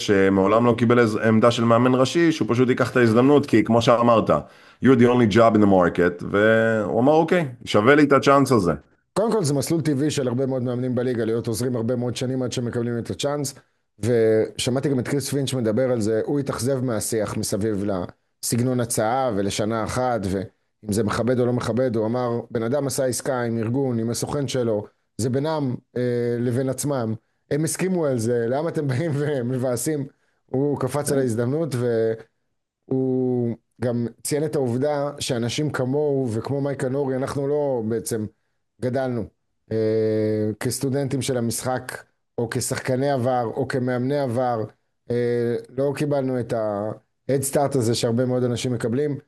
שמעולם לא קיבל עמדה של מאמן ראשי, שהוא פשוט ייקח את ההזדמנות, כי כמו שאמרת, you're the only job in the market, והוא אמר, אוקיי, שווה לי את הצ'אנס הזה. קודם כל זה מסלול טבעי של הרבה מאוד מאמנים בליגה, להיות עוזרים הרבה מאוד שנים עד שמקבלים את הצ'אנס, ושמעתי גם את קריס פינץ' מדבר על זה, הוא התאכזב מהשיח מסביב לסגנון הצעה ולשנה אחת, ואם זה מכבד או לא מכבד, הוא אמר, בן אדם עשה עסקה עם ארגון, עם הסוכן שלו, זה בינם לבין עצמם, הם הסכימו על זה, למה אתם באים ומבאסים? הוא קפץ על ההזדמנות, והוא גם ציין את העובדה שאנשים כמוהו וכמו מייקה נורי, אנחנו לא בעצם גדלנו כסטודנטים של המשחק, או כשחקני עבר, או כמאמני עבר, לא קיבלנו את ה-head start הזה שהרבה מאוד אנשים מקבלים.